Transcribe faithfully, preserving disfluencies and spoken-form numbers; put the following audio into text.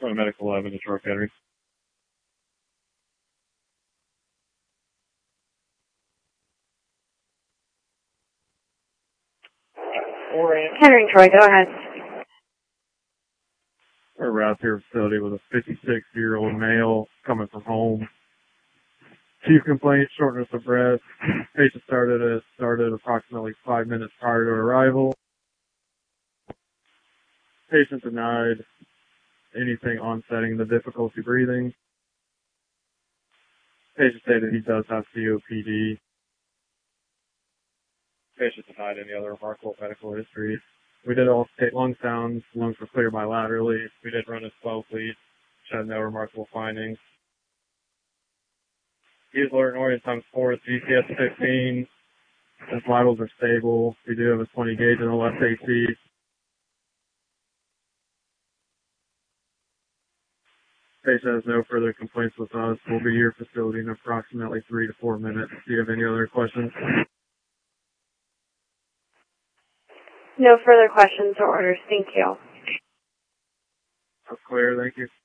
Front Medical Lab in Detroit, Kettering. Kettering, Troy, go ahead. We're around here facility with a fifty-six-year-old male coming from home. Chief complaint, shortness of breath. Patient started at, started approximately five minutes prior to arrival. Patient denied anything onsetting the difficulty breathing. Patient stated he does have C O P D. Patient denied any other remarkable medical history. We did all state lung sounds. Lungs were clear bilaterally. We did run a twelve lead, which had no remarkable findings. He's alert and orient times four, G C S fifteen. His vitals are stable. We do have a twenty gauge in the left A C. Patient has no further complaints with us. We'll be here at facility in approximately three to four minutes. Do you have any other questions? No further questions or orders. Thank you. That's clear. Thank you.